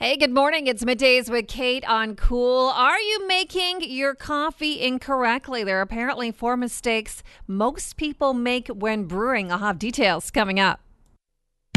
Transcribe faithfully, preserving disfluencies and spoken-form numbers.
Hey, good morning. It's Middays with Kate on Cool. Are you making your coffee incorrectly? There are apparently four mistakes most people make when brewing. I'll have details coming up.